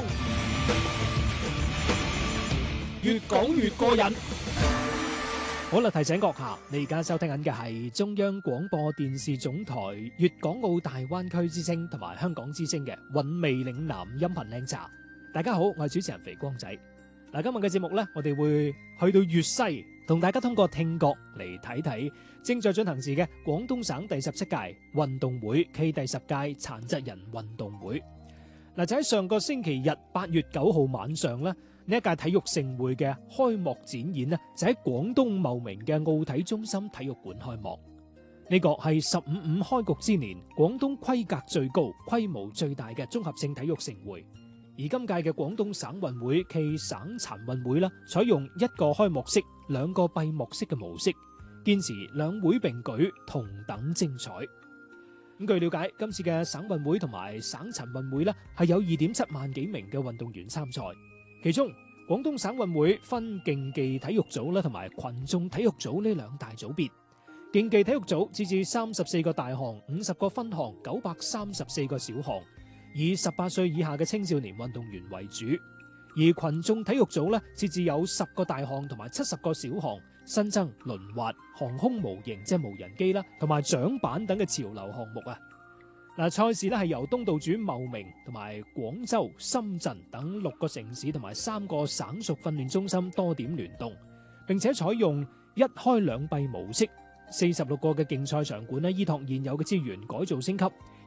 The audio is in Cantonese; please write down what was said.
風，越講越過癮。好啦，提醒閣下，你而家收聽緊嘅係中央廣播電視總台粵港澳大灣區之聲同埋香港之聲嘅韻味嶺南音頻靚茶。大家好，我係主持人肥光仔。嗱，今日嘅節目呢，我哋會去到粵西，同大家通過聽覺嚟睇睇正在進行時嘅廣東省第17屆運動會暨第10屆殘疾人運動會。嗱，就喺上個星期日8月9號晚上呢，呢一屆體育盛會嘅開幕展演呢，就喺廣東茂名嘅奧體中心體育館開幕。呢個係15-5開局之年廣東規格最高、規模最大嘅綜合性體育盛會。而今屆嘅廣東省運會暨省殘運會呢，採用一個開幕式、兩個閉幕式嘅模式，堅持兩會並舉，同等精彩。咁據了解，今次嘅省運會同埋省殘運會呢，係有2.7萬幾名嘅運動員參賽。其中廣東省運會分競技體育組啦同埋群眾體育組呢兩大組別。競技體育組設置34個大項、50個分項、934個小項，以18歲以下嘅青少年運動員為主。而群眾體育組呢，設置有10個大項同埋70個小項，新增輪滑、航空模型即係無人機啦，同埋槳板等嘅潮流項目啊。嗱，賽事咧係由東道主茂名同埋廣州、深圳等6個城市同埋3個省屬訓練中心多點聯動，並且採用一開兩閉模式。46個嘅競賽場館咧，依託現有嘅資源改造升級，